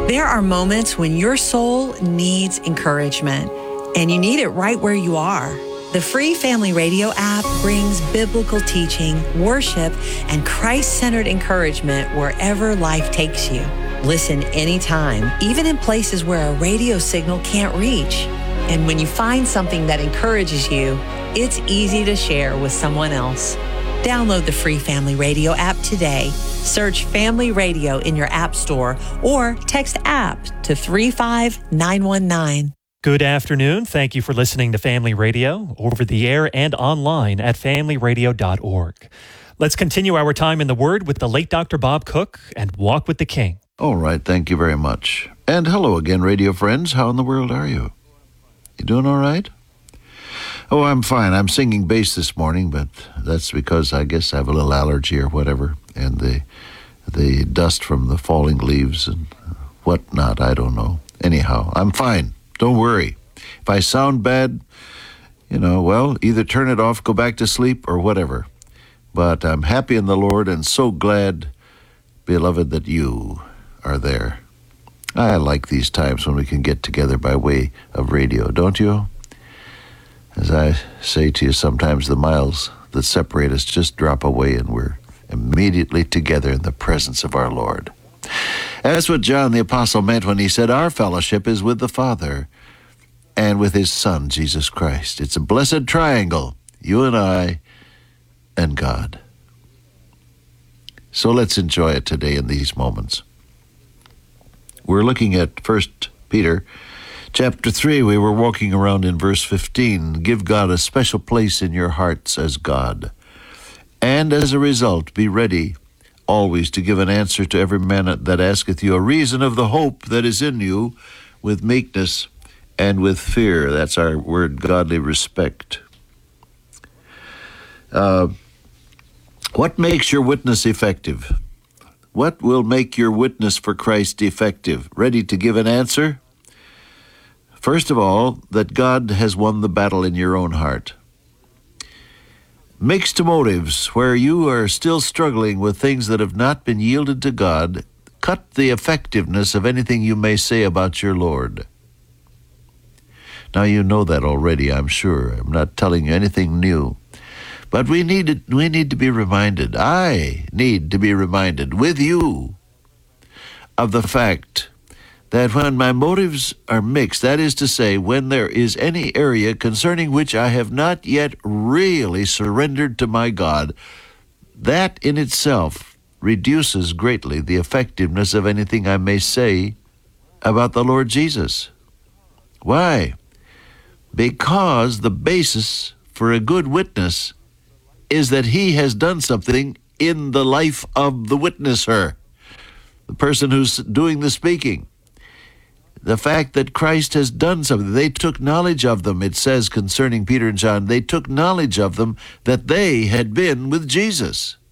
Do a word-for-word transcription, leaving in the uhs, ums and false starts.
There are moments when your soul needs encouragement, and you need it right where you are. The free Family Radio app brings biblical teaching, worship, and Christ-centered encouragement wherever life takes you. Listen anytime, even in places where a radio signal can't reach. And when you find something that encourages you, it's easy to share with someone else. Download the free Family Radio app today. Search Family Radio in your app store or text app to three five nine one nine. Good afternoon. Thank you for listening to Family Radio over the air and online at family radio dot org. Let's continue our time in the Word with the late Doctor Bob Cook and Walk with the King. All right. Thank you very much. And hello again, radio friends. How in the world are you? You doing all right? Oh, I'm fine. I'm singing bass this morning, but that's because I guess I have a little allergy or whatever, and the the dust from the falling leaves and whatnot, I don't know. Anyhow, I'm fine. Don't worry. If I sound bad, you know, well, either turn it off, go back to sleep, or whatever. But I'm happy in the Lord and so glad, beloved, that you are there. I like these times when we can get together by way of radio, don't you? As I say to you, sometimes the miles that separate us just drop away and we're immediately together in the presence of our Lord. And that's what John the Apostle meant when he said our fellowship is with the Father and with his Son, Jesus Christ. It's a blessed triangle, you and I and God. So let's enjoy it today in these moments. We're looking at First Peter Chapter three, we were walking around in verse fifteen. Give God a special place in your hearts as God. And as a result, be ready always to give an answer to every man that asketh you a reason of the hope that is in you with meekness and with fear. That's our word, godly respect. Uh, what makes your witness effective? What will make your witness for Christ effective? Ready to give an answer? First of all, that God has won the battle in your own heart. Mixed motives, where you are still struggling with things that have not been yielded to God, cut the effectiveness of anything you may say about your Lord. Now you know that already, I'm sure. I'm not telling you anything new. But we need to, we need to be reminded, I need to be reminded with you of the fact that when my motives are mixed, that is to say, when there is any area concerning which I have not yet really surrendered to my God, that in itself reduces greatly the effectiveness of anything I may say about the Lord Jesus. Why? Because the basis for a good witness is that he has done something in the life of the witnesser, the person who's doing the speaking. The fact that Christ has done something. They took knowledge of them, it says concerning Peter and John, they took knowledge of them that they had been with Jesus.